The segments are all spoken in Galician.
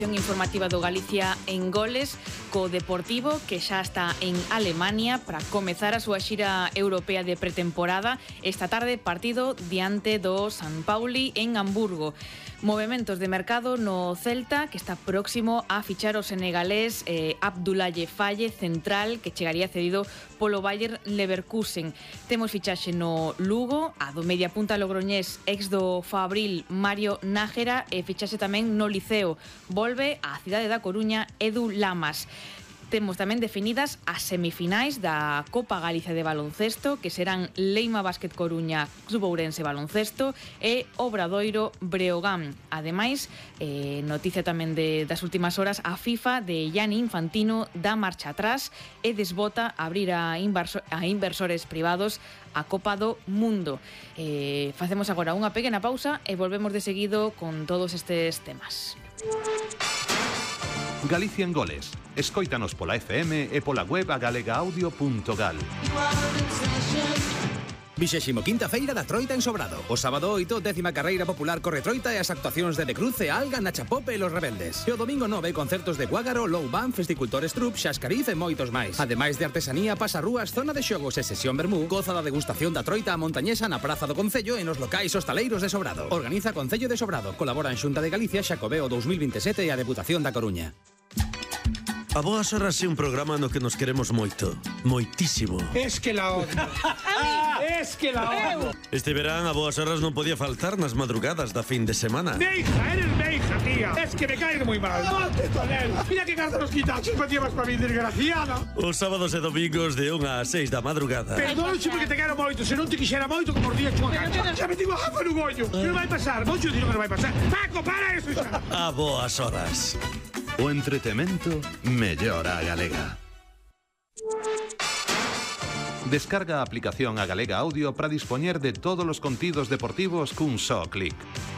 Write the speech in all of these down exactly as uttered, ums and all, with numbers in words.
Informativa do Galicia en goles co Deportivo, que xa está en Alemania para comezar a súa xira europea de pretemporada. Esta tarde partido diante do San Pauli en Hamburgo. Movementos de mercado no Celta, que está próximo a fichar o senegalés eh, Abdoulaye Faye, central, que chegaría cedido polo Bayer Leverkusen. Temos fichaxe no Lugo, a do media punta logroñés ex do Fabril Mario Nájera, e fichaxe tamén no Liceo. Volve á cidade da Coruña Edu Lamas. Temos tamén definidas as semifinais da Copa Galicia de Baloncesto, que serán Leima Básquet Coruña, Club Ourense Baloncesto e Obradoiro Breogán. Ademais, eh, noticia tamén de, das últimas horas, a FIFA de Gianni Infantino dá marcha atrás e desbota abrir a, inverso, a inversores privados a Copa do Mundo. Eh, facemos agora unha pequena pausa e volvemos de seguido con todos estes temas. Galicia en goles. Escóitanos pola F M e pola web a galega audio punto gal. Vixésimo quinta feira da Troita en Sobrado. O sábado oito, décima carreira popular corre Troita e as actuacións de De Cruce, Alga, Nacha Pop e Los Rebeldes. E o domingo nove, concertos de Guágaro, Low Band, Festicultores Trup, Xascariz e moitos máis. Ademais de artesanía, pasarrúas, zona de xogos e sesión vermú, goza da degustación da Troita a montañesa na Praza do Concello e nos locais hostaleiros de Sobrado. Organiza Concello de Sobrado. Colaboran Xunta de Galicia, Xacobeo dous mil vinte e sete e a Deputación da Coruña. A Boas Horas é un programa no que nos queremos moito, moitísimo. Es que la odio. Es que la odio. Este verán a Boas Horas non podía faltar nas madrugadas da fin de semana. Meija, eres meija, tía. Es que me caes moi mal. Monte con él. Mira que carta los quitachos me llevas para mí, desgraciada. Os sábados e domingos de unha a seis da madrugada. Perdónche porque te quero moito. Se non te quixera moito, como os días chunha cancha. Xa me digo jafa no gollo. Que non vai pasar. Moito digo que non vai pasar. Paco, para eso xa. A Boas Horas. O entretemento mellora a galega. Descarga a aplicación a Galega Audio para dispoñer de todos os contidos deportivos cun só clic.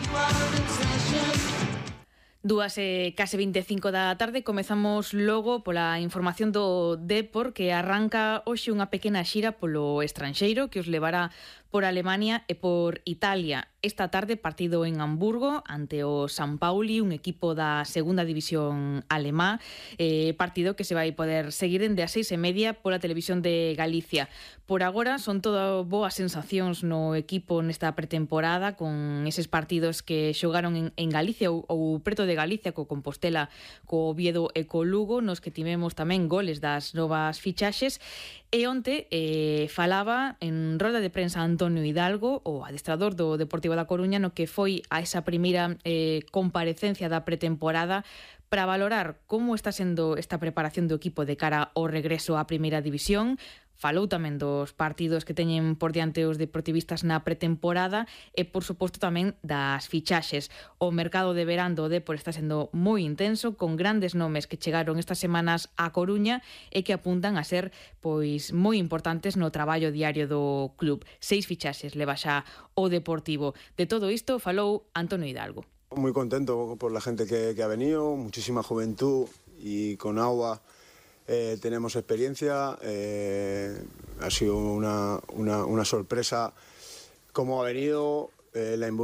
Dúas e case vinte e cinco da tarde, comezamos logo pola información do Depor, que arranca hoxe unha pequena xira polo estranxeiro que os levará por Alemania e por Italia. Esta tarde partido en Hamburgo ante o San Pauli, un equipo da segunda división alemá, eh, partido que se vai poder seguir dende as seis e media pola televisión de Galicia. Por agora son todo boas sensacións no equipo nesta pretemporada, con eses partidos que xogaron en, en Galicia ou, ou preto de Galicia, co Compostela, co Oviedo e co Lugo, nos que tivemos tamén goles das novas fichaxes. E onte eh, falaba en roda de prensa Antonio Hidalgo, o adestrador do Deportivo da Coruña, no que foi a esa primeira eh, comparecencia da pretemporada para valorar como está sendo esta preparación do equipo de cara ao regreso á primeira división. Falou tamén dos partidos que teñen por diante os deportivistas na pretemporada e, por suposto, tamén das fichaxes. O mercado de verán do Depor está sendo moi intenso, con grandes nomes que chegaron estas semanas á Coruña e que apuntan a ser pois moi importantes no traballo diario do club. Seis fichaxes leva xa o Deportivo. De todo isto falou Antonio Hidalgo. Muy contento por la gente que, que ha venido, muchísima juventud y con agua. Eh, tenemos experiencia, eh, ha sido una, una, una sorpresa cómo ha venido, eh, la,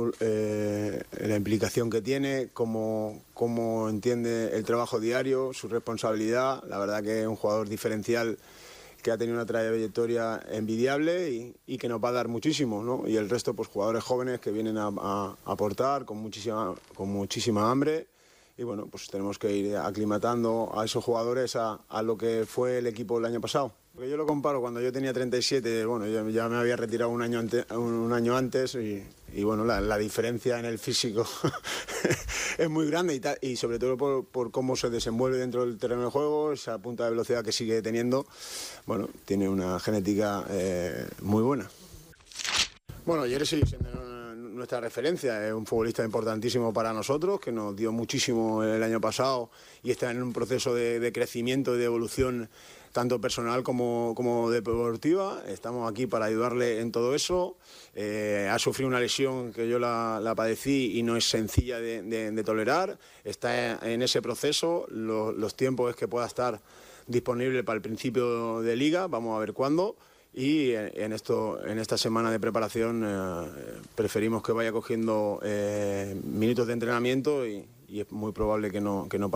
eh, la implicación que tiene, cómo, cómo entiende el trabajo diario, su responsabilidad. La verdad que es un jugador diferencial que ha tenido una trayectoria envidiable y, y que nos va a dar muchísimo, ¿no? Y el resto, pues jugadores jóvenes que vienen a, a, a aportar con muchísima, con muchísima hambre. Y bueno, pues tenemos que ir aclimatando a esos jugadores a, a lo que fue el equipo el año pasado. Porque yo lo comparo cuando yo tenía treinta y siete, bueno, yo ya me había retirado un año, ante, un año antes y, y bueno, la, la diferencia en el físico es muy grande y, tal, y sobre todo por, por cómo se desenvuelve dentro del terreno de juego, esa punta de velocidad que sigue teniendo, bueno, tiene una genética eh, muy buena. Bueno, Yere sigue siendo nuestra referencia, es un futbolista importantísimo para nosotros, que nos dio muchísimo el año pasado y está en un proceso de, de crecimiento y de evolución tanto personal como, como deportiva. Estamos aquí para ayudarle en todo eso. Eh, ha sufrido una lesión que yo la, la padecí y no es sencilla de, de, de tolerar. Está en ese proceso, los, los tiempos es que pueda estar disponible para el principio de liga, vamos a ver cuándo. Y en, esto, en esta semana de preparación eh, preferimos que vaya cogiendo eh, minutos de entrenamiento y, y es muy probable que no, que no